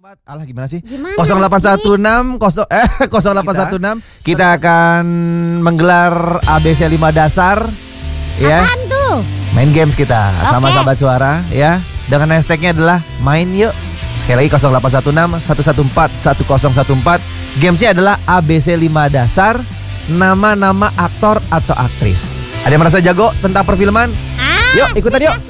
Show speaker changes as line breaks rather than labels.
Alah gimana sih?
Gimana
0816 0816 kita akan menggelar ABC 5 dasar ya.
Apaan tuh?
Main games kita sama
Oke.
sahabat suara ya. Dengan hashtagnya adalah main yuk. Sekali lagi 0816 114 1014. Gamesnya adalah ABC 5 dasar, nama-nama aktor atau aktris. Ada yang merasa jago tentang perfilman? Yuk ikutan yuk.